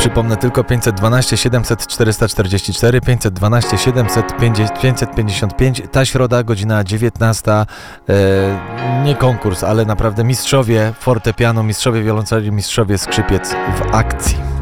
Przypomnę tylko 512 700 444, 512 700 555. Ta środa, godzina 19. Nie konkurs, ale naprawdę mistrzowie fortepianu, mistrzowie wiolonceli, mistrzowie skrzypiec w akcji.